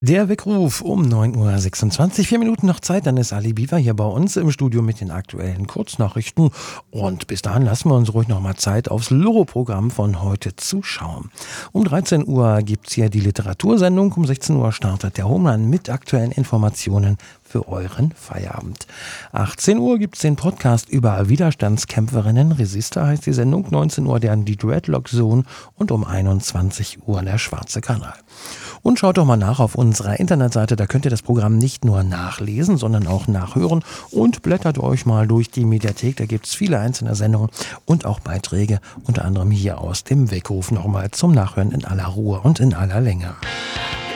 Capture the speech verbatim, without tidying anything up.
Der Weckruf um neun Uhr sechsundzwanzig, vier Minuten noch Zeit, dann ist Ali Biwa hier bei uns im Studio mit den aktuellen Kurznachrichten. Und bis dahin lassen wir uns ruhig noch mal Zeit, aufs Loro-Programm von heute zu schauen. Um dreizehn Uhr gibt's hier die Literatursendung, um sechzehn Uhr startet der Homeland mit aktuellen Informationen für euren Feierabend. achtzehn Uhr gibt's den Podcast über Widerstandskämpferinnen. Resista heißt die Sendung. neunzehn Uhr dann die Dreadlock Zone und um einundzwanzig Uhr der Schwarze Kanal. Und schaut doch mal nach auf unserer Internetseite, da könnt ihr das Programm nicht nur nachlesen, sondern auch nachhören und blättert euch mal durch die Mediathek, da gibt's viele einzelne Sendungen und auch Beiträge, unter anderem hier aus dem Weckruf nochmal zum Nachhören in aller Ruhe und in aller Länge.